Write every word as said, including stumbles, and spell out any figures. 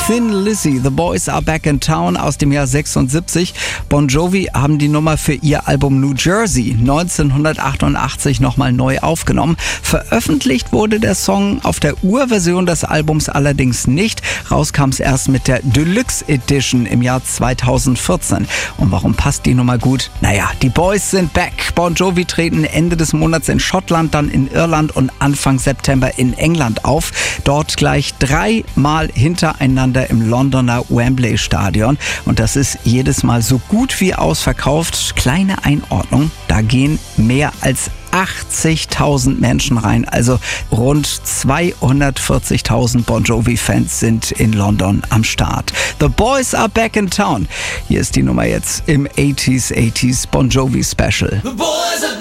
Thin Lizzy, The Boys Are Back in Town aus dem Jahr sechsundsiebzig. Bon Jovi haben die Nummer für ihr Album New Jersey neunzehnhundertachtundachtzig nochmal neu aufgenommen. Veröffentlicht wurde der Song auf der Urversion des Albums allerdings nicht. Raus kam es erst mit der Deluxe Edition im Jahr zweitausendvierzehn. Und warum passt die Nummer gut? Naja, die Boys sind back. Bon Jovi treten Ende des Monats in Schottland, dann in Irland und Anfang September in England auf. Dort gleich dreimal hintereinander im Londoner Wembley Stadion. Und das ist jedes Mal so gut wie ausverkauft. Kleine Einordnung, da gehen mehr als achtzigtausend Menschen rein, also rund zweihundertvierzigtausend Bon Jovi-Fans sind in London am Start. The Boys Are Back in Town. Hier ist die Nummer jetzt im eighties eighties Bon Jovi Special. The Boys are